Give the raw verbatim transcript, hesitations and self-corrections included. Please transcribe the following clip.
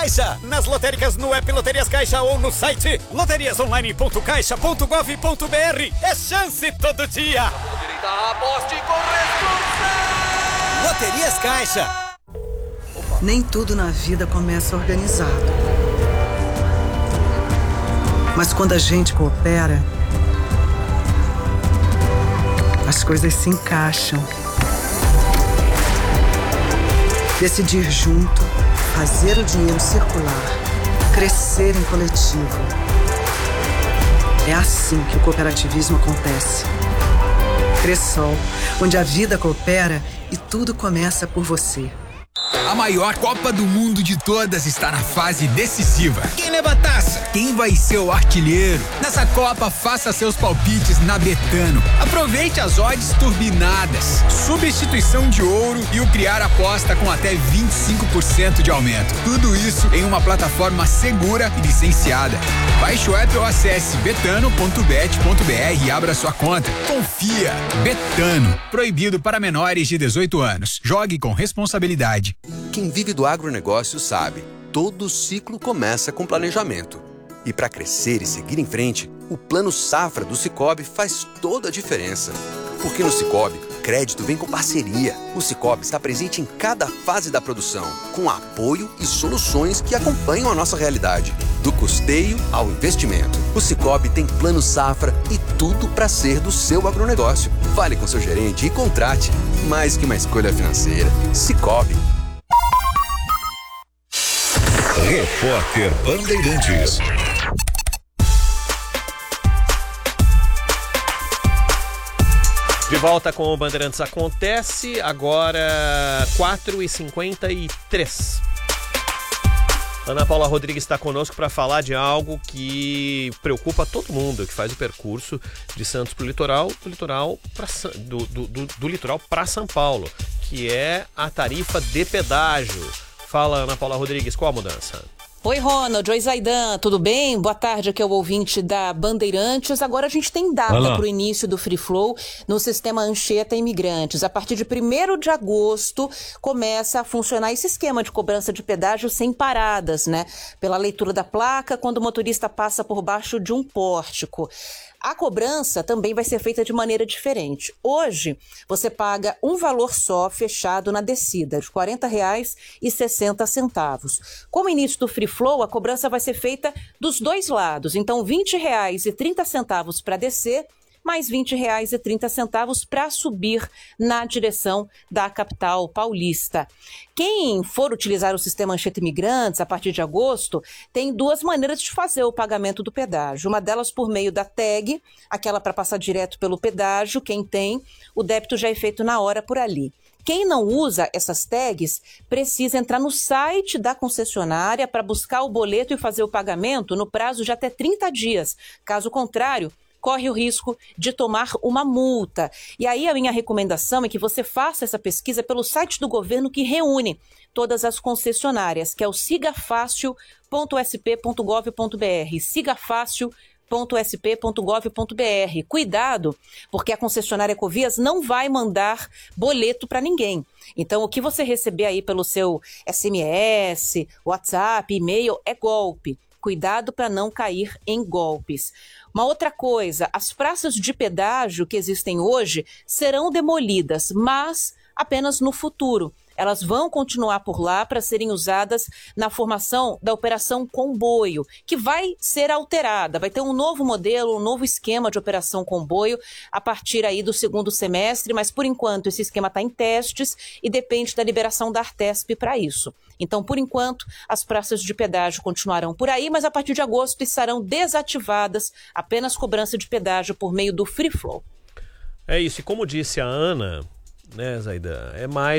Caixa. Nas lotéricas, no app Loterias Caixa ou no site loterias online ponto caixa ponto gov ponto br. É chance todo dia. Aposte com responsabilidade. Loterias Caixa. Nem tudo na vida começa organizado. Mas quando a gente coopera, as coisas se encaixam. Decidir junto, fazer o dinheiro circular, crescer em coletivo. É assim que o cooperativismo acontece. Cressol, onde a vida coopera e tudo começa por você. A maior Copa do Mundo de todas está na fase decisiva. Quem leva a taça? Quem vai ser o artilheiro? Nessa Copa, faça seus palpites na Betano. Aproveite as odds turbinadas, substituição de ouro e o criar aposta com até vinte e cinco por cento de aumento. Tudo isso em uma plataforma segura e licenciada. Baixe o app ou acesse betano ponto bet ponto br e abra sua conta. Confia. Betano. Proibido para menores de dezoito anos. Jogue com responsabilidade. Quem vive do agronegócio sabe, todo ciclo começa com planejamento. E para crescer e seguir em frente, o Plano Safra do Sicoob faz toda a diferença. Porque no Sicoob, crédito vem com parceria. O Sicoob está presente em cada fase da produção, com apoio e soluções que acompanham a nossa realidade. Do custeio ao investimento. O Sicoob tem Plano Safra e tudo para ser do seu agronegócio. Fale com seu gerente e contrate. Mais que uma escolha financeira. Sicoob. Repórter Bandeirantes. De volta com o Bandeirantes Acontece, agora quatro e cinquenta e três. Ana Paula Rodrigues está conosco para falar de algo que preocupa todo mundo, que faz o percurso de Santos para o litoral, do litoral pra, do, do, do, do litoral para São Paulo, que é a tarifa de pedágio. Fala, Ana Paula Rodrigues, qual a mudança? Oi, Ronald. Oi, Zaidan. Tudo bem? Boa tarde, aqui é o ouvinte da Bandeirantes. Agora a gente tem data para o início do Free Flow no sistema Anchieta Imigrantes. A partir de primeiro de agosto começa a funcionar esse esquema de cobrança de pedágio sem paradas, né? Pela leitura da placa, quando o motorista passa por baixo de um pórtico. A cobrança também vai ser feita de maneira diferente. Hoje, você paga um valor só fechado na descida, de quarenta reais e sessenta centavos. Com o início do Free Flow, a cobrança vai ser feita dos dois lados. Então, vinte reais e trinta centavos para descer, mais vinte reais e trinta centavos para subir na direção da capital paulista. Quem for utilizar o sistema Anchieta Imigrantes a partir de agosto, tem duas maneiras de fazer o pagamento do pedágio. Uma delas por meio da tag, aquela para passar direto pelo pedágio. Quem tem, o débito já é feito na hora por ali. Quem não usa essas tags precisa entrar no site da concessionária para buscar o boleto e fazer o pagamento no prazo de até trinta dias. Caso contrário, corre o risco de tomar uma multa. E aí a minha recomendação é que você faça essa pesquisa pelo site do governo que reúne todas as concessionárias, que é o siga fácil ponto s p ponto gov ponto b r, siga fácil ponto s p ponto gov ponto b r. Cuidado, porque a concessionária Ecovias não vai mandar boleto para ninguém. Então, o que você receber aí pelo seu S M S, WhatsApp, e-mail, é golpe. Cuidado para não cair em golpes. Uma outra coisa, as praças de pedágio que existem hoje serão demolidas, mas apenas no futuro. Elas vão continuar por lá para serem usadas na formação da Operação Comboio, que vai ser alterada. Vai ter um novo modelo, um novo esquema de Operação Comboio a partir aí do segundo semestre, mas por enquanto esse esquema está em testes e depende da liberação da Artesp para isso. Então, por enquanto, as praças de pedágio continuarão por aí, mas a partir de agosto estarão desativadas, apenas cobrança de pedágio por meio do Free Flow. É isso, e como disse a Ana, né, Zaidan, é mais